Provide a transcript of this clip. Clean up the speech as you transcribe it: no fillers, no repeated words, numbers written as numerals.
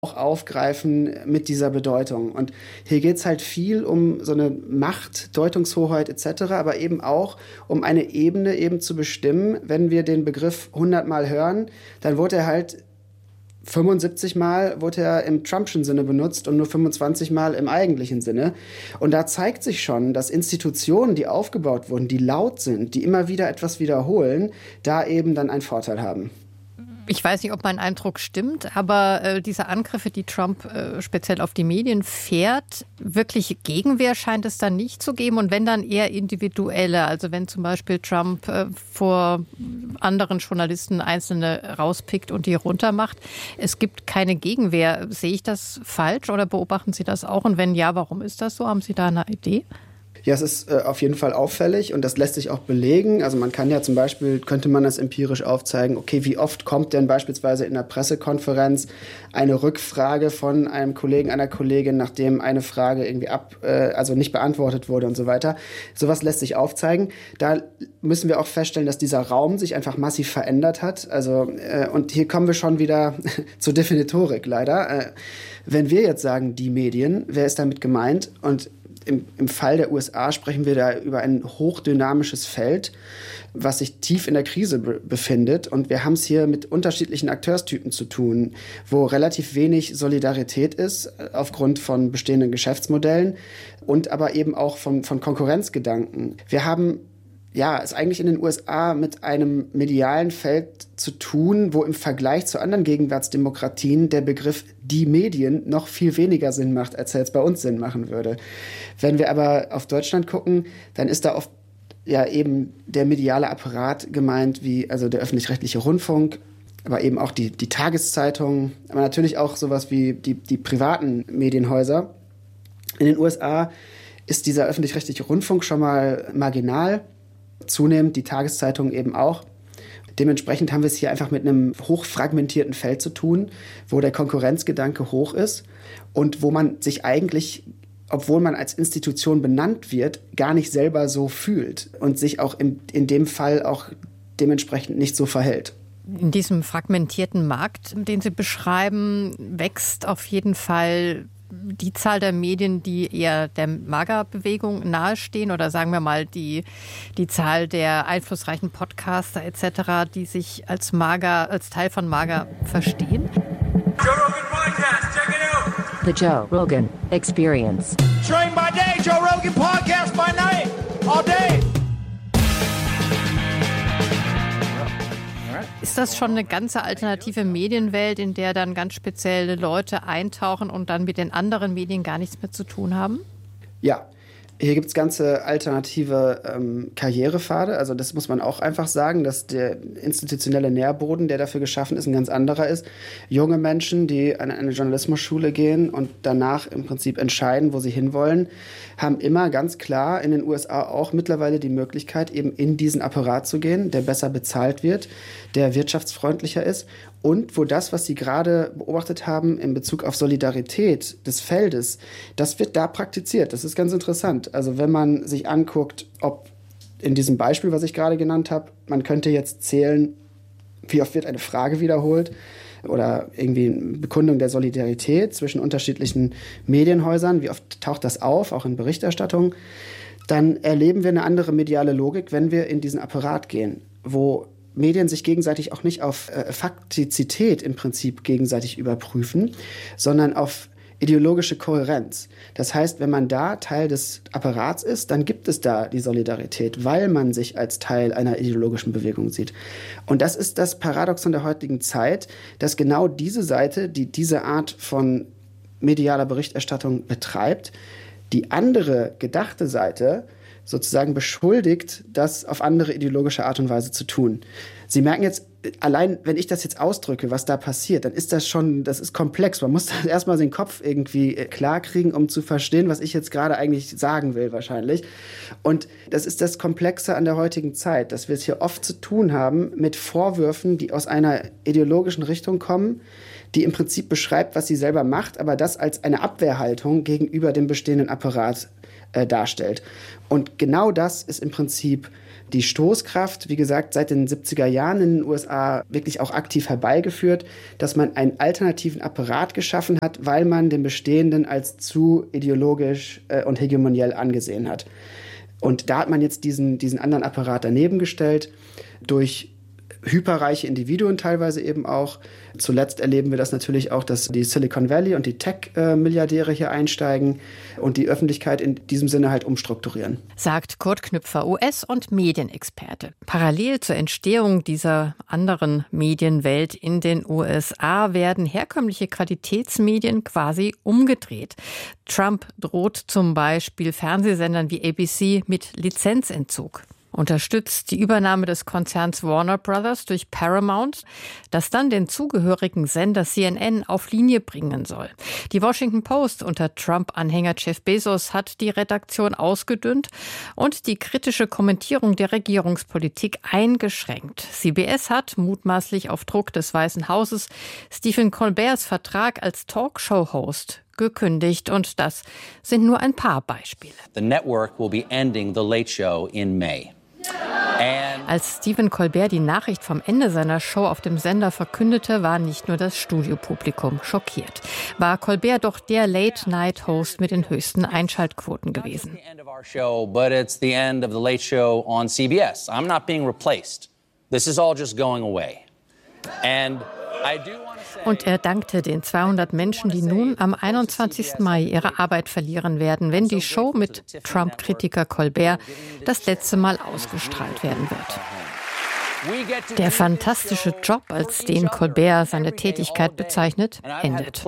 auch aufgreifen mit dieser Bedeutung. Und hier geht es halt viel um so eine Macht, Deutungshoheit etc., aber eben auch um eine Ebene eben zu bestimmen. Wenn wir den Begriff 100 Mal hören, dann wurde er halt 75 Mal wurde er im Trumpschen Sinne benutzt und nur 25 Mal im eigentlichen Sinne. Und da zeigt sich schon, dass Institutionen, die aufgebaut wurden, die laut sind, die immer wieder etwas wiederholen, da eben dann einen Vorteil haben. Ich weiß nicht, ob mein Eindruck stimmt, aber diese Angriffe, die Trump speziell auf die Medien fährt, wirklich Gegenwehr scheint es dann nicht zu geben. Und wenn dann eher individuelle, also wenn zum Beispiel Trump vor anderen Journalisten Einzelne rauspickt und die runtermacht, es gibt keine Gegenwehr. Sehe ich das falsch oder beobachten Sie das auch? Und wenn ja, warum ist das so? Haben Sie da eine Idee? Ja, es ist auf jeden Fall auffällig und das lässt sich auch belegen. Also man kann ja zum Beispiel, könnte man das empirisch aufzeigen, okay, wie oft kommt denn beispielsweise in einer Pressekonferenz eine Rückfrage von einem Kollegen, einer Kollegin, nachdem eine Frage irgendwie also nicht beantwortet wurde und so weiter. Sowas lässt sich aufzeigen. Da müssen wir auch feststellen, dass dieser Raum sich einfach massiv verändert hat. Also, und hier kommen wir schon wieder zur Definitorik leider. Wenn wir jetzt sagen, die Medien, wer ist damit gemeint? Und im Fall der USA sprechen wir da über ein hochdynamisches Feld, was sich tief in der Krise befindet. Und wir haben es hier mit unterschiedlichen Akteurstypen zu tun, wo relativ wenig Solidarität ist aufgrund von bestehenden Geschäftsmodellen und aber eben auch von Konkurrenzgedanken. Wir haben es eigentlich in den USA mit einem medialen Feld zu tun, wo im Vergleich zu anderen Gegenwartsdemokratien der Begriff die Medien noch viel weniger Sinn macht, als er jetzt bei uns Sinn machen würde. Wenn wir aber auf Deutschland gucken, dann ist da oft eben der mediale Apparat gemeint, wie also der öffentlich-rechtliche Rundfunk, aber eben auch die Tageszeitungen, aber natürlich auch sowas wie die privaten Medienhäuser. In den USA ist dieser öffentlich-rechtliche Rundfunk schon mal marginal, zunehmend die Tageszeitung eben auch. Dementsprechend haben wir es hier einfach mit einem hochfragmentierten Feld zu tun, wo der Konkurrenzgedanke hoch ist und wo man sich eigentlich, obwohl man als Institution benannt wird, gar nicht selber so fühlt und sich auch in dem Fall auch dementsprechend nicht so verhält. In diesem fragmentierten Markt, den Sie beschreiben, wächst auf jeden Fall die Zahl der Medien, die eher der MAGA-Bewegung nahestehen, oder sagen wir mal die Zahl der einflussreichen Podcaster etc., die sich als Teil von MAGA verstehen? Joe Rogan Podcast, check it out! The Joe Rogan Experience. Train by day, Joe Rogan Podcast by night, all day! Ist das schon eine ganze alternative Medienwelt, in der dann ganz spezielle Leute eintauchen und dann mit den anderen Medien gar nichts mehr zu tun haben? Ja, hier gibt es ganze alternative Karrierepfade. Also das muss man auch einfach sagen, dass der institutionelle Nährboden, der dafür geschaffen ist, ein ganz anderer ist. Junge Menschen, die an eine Journalismusschule gehen und danach im Prinzip entscheiden, wo sie hinwollen, haben immer ganz klar in den USA auch mittlerweile die Möglichkeit, eben in diesen Apparat zu gehen, der besser bezahlt wird, der wirtschaftsfreundlicher ist und wo das, was Sie gerade beobachtet haben in Bezug auf Solidarität des Feldes, das wird da praktiziert. Das ist ganz interessant. Also wenn man sich anguckt, ob in diesem Beispiel, was ich gerade genannt habe, man könnte jetzt zählen, wie oft wird eine Frage wiederholt oder irgendwie eine Bekundung der Solidarität zwischen unterschiedlichen Medienhäusern, wie oft taucht das auf, auch in Berichterstattung, dann erleben wir eine andere mediale Logik, wenn wir in diesen Apparat gehen, wo Medien sich gegenseitig auch nicht auf Faktizität im Prinzip gegenseitig überprüfen, sondern auf ideologische Kohärenz. Das heißt, wenn man da Teil des Apparats ist, dann gibt es da die Solidarität, weil man sich als Teil einer ideologischen Bewegung sieht. Und das ist das Paradoxon der heutigen Zeit, dass genau diese Seite, die diese Art von medialer Berichterstattung betreibt, die andere gedachte Seite sozusagen beschuldigt, das auf andere ideologische Art und Weise zu tun. Sie merken jetzt, allein wenn ich das jetzt ausdrücke, was da passiert, dann ist das ist komplex. Man muss das erstmal den Kopf irgendwie klar kriegen, um zu verstehen, was ich jetzt gerade eigentlich sagen will wahrscheinlich. Und das ist das Komplexe an der heutigen Zeit, dass wir es hier oft zu tun haben mit Vorwürfen, die aus einer ideologischen Richtung kommen, die im Prinzip beschreibt, was sie selber macht, aber das als eine Abwehrhaltung gegenüber dem bestehenden Apparat darstellt. Und genau das ist im Prinzip die Stoßkraft, wie gesagt, seit den 70er Jahren in den USA wirklich auch aktiv herbeigeführt, dass man einen alternativen Apparat geschaffen hat, weil man den bestehenden als zu ideologisch und hegemoniell angesehen hat. Und da hat man jetzt diesen anderen Apparat daneben gestellt, durch hyperreiche Individuen teilweise eben auch. Zuletzt erleben wir das natürlich auch, dass die Silicon Valley und die Tech-Milliardäre hier einsteigen und die Öffentlichkeit in diesem Sinne halt umstrukturieren. Sagt Kurt Knüpfer, US- und Medienexperte. Parallel zur Entstehung dieser anderen Medienwelt in den USA werden herkömmliche Qualitätsmedien quasi umgedreht. Trump droht zum Beispiel Fernsehsendern wie ABC mit Lizenzentzug. Unterstützt die Übernahme des Konzerns Warner Brothers durch Paramount, das dann den zugehörigen Sender CNN auf Linie bringen soll. Die Washington Post unter Trump-Anhänger Jeff Bezos hat die Redaktion ausgedünnt und die kritische Kommentierung der Regierungspolitik eingeschränkt. CBS hat mutmaßlich auf Druck des Weißen Hauses Stephen Colberts Vertrag als Talkshow-Host gekündigt, und das sind nur ein paar Beispiele. The network will be ending the Late Show in May. Als Stephen Colbert die Nachricht vom Ende seiner Show auf dem Sender verkündete, war nicht nur das Studiopublikum schockiert. War Colbert doch der Late-Night-Host mit den höchsten Einschaltquoten gewesen. Und er dankte den 200 Menschen, die nun am 21. Mai ihre Arbeit verlieren werden, wenn die Show mit Trump-Kritiker Colbert das letzte Mal ausgestrahlt werden wird. Der fantastische Job, als den Colbert seine Tätigkeit bezeichnet, endet.